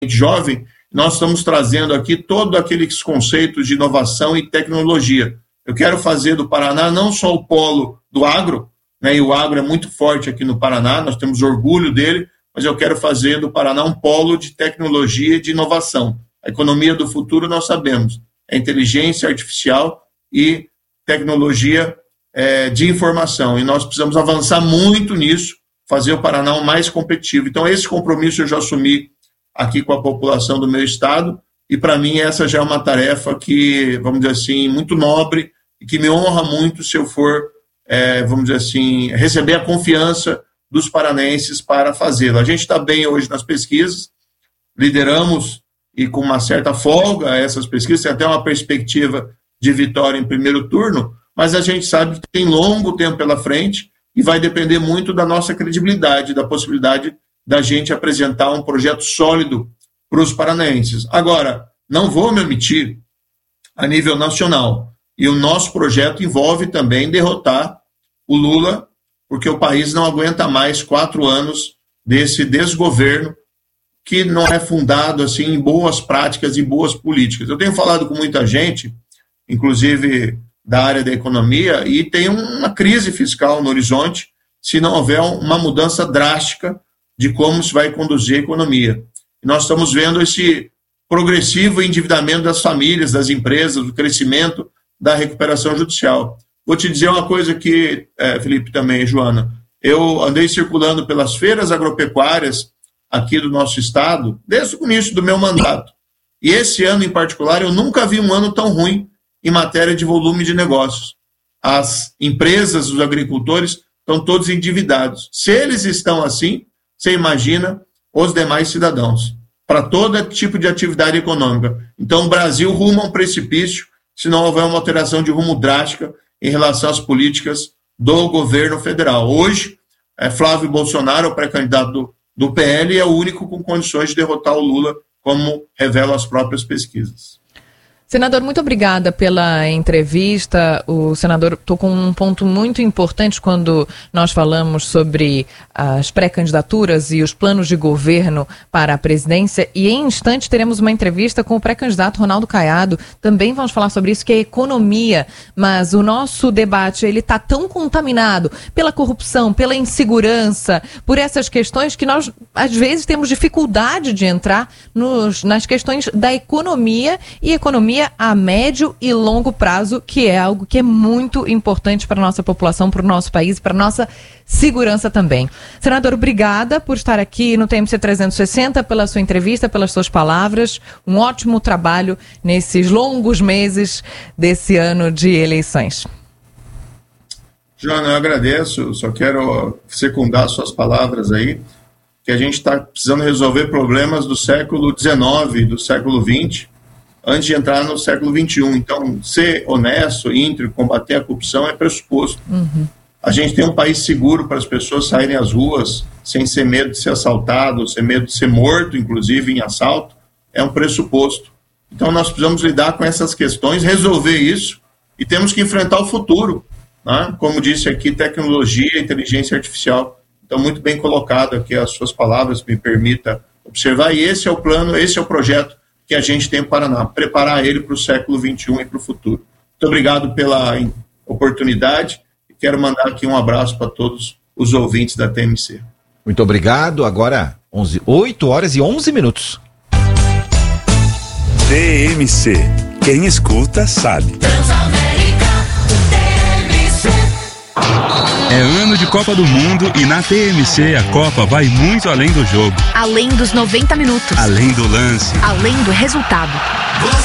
jovem, nós estamos trazendo aqui todos aqueles conceitos de inovação e tecnologia. Eu quero fazer do Paraná não só o polo do agro, né, e o agro é muito forte aqui no Paraná, nós temos orgulho dele, mas eu quero fazer do Paraná um polo de tecnologia e de inovação. A economia do futuro, nós sabemos, é inteligência artificial e tecnologia de informação, e nós precisamos avançar muito nisso, fazer o Paraná o mais competitivo. Então, esse compromisso eu já assumi aqui com a população do meu estado, e para mim essa já é uma tarefa que, vamos dizer assim, muito nobre, e que me honra muito se eu for, vamos dizer assim, receber a confiança dos paranenses para fazê-lo. A gente está bem hoje nas pesquisas, lideramos e com uma certa folga essas pesquisas, tem até uma perspectiva de vitória em primeiro turno, mas a gente sabe que tem longo tempo pela frente e vai depender muito da nossa credibilidade, da possibilidade da gente apresentar um projeto sólido para os paranaenses. Agora, não vou me omitir a nível nacional, e o nosso projeto envolve também derrotar o Lula, porque o país não aguenta mais 4 anos desse desgoverno que não é fundado assim, em boas práticas e boas políticas. Eu tenho falado com muita gente, inclusive da área da economia, e tem uma crise fiscal no horizonte se não houver uma mudança drástica de como se vai conduzir a economia. E nós estamos vendo esse progressivo endividamento das famílias, das empresas, do crescimento da recuperação judicial. Vou te dizer uma coisa que, Felipe também, Joana, eu andei circulando pelas feiras agropecuárias aqui do nosso estado desde o início do meu mandato. E esse ano em particular eu nunca vi um ano tão ruim em matéria de volume de negócios. As empresas, os agricultores estão todos endividados. Se eles estão assim, você imagina os demais cidadãos, para todo tipo de atividade econômica. Então o Brasil rumo a um precipício se não houver uma alteração de rumo drástica em relação às políticas do governo federal. Hoje, Flávio Bolsonaro, o pré-candidato do PL, é o único com condições de derrotar o Lula, como revelam as próprias pesquisas. Senador, muito obrigada pela entrevista. O senador tocou um ponto muito importante quando nós falamos sobre as pré-candidaturas e os planos de governo para a presidência. E em instante teremos uma entrevista com o pré-candidato Ronaldo Caiado. Também vamos falar sobre isso, que é economia. Mas o nosso debate ele está tão contaminado pela corrupção, pela insegurança, por essas questões que nós, às vezes, temos dificuldade de entrar nas questões da economia e economia a médio e longo prazo, que é algo que é muito importante para a nossa população, para o nosso país, para a nossa segurança também. Senador, obrigada por estar aqui no TMC 360, pela sua entrevista, pelas suas palavras. Um ótimo trabalho nesses longos meses desse ano de eleições. Joana, eu agradeço, só quero secundar suas palavras aí, que a gente está precisando resolver problemas do século XIX, do século XX, antes de entrar no século XXI. Então, ser honesto, íntegro, combater a corrupção é pressuposto. Uhum. A gente tem um país seguro para as pessoas saírem às ruas sem ser medo de ser assaltado, sem medo de ser morto, inclusive em assalto, é um pressuposto. Então, nós precisamos lidar com essas questões, resolver isso, e temos que enfrentar o futuro, né? Como disse aqui, tecnologia e inteligência artificial. Então, muito bem colocado aqui as suas palavras, me permita observar, e esse é o plano, esse é o projeto que a gente tem para o Paraná, preparar ele para o século XXI e para o futuro. Muito obrigado pela oportunidade e quero mandar aqui um abraço para todos os ouvintes da TMC. Muito obrigado. Agora, 8 horas e 11 minutos. TMC. Quem escuta sabe. É ano de Copa do Mundo e na TMC a Copa vai muito além do jogo. Além dos 90 minutos. Além do lance. Além do resultado.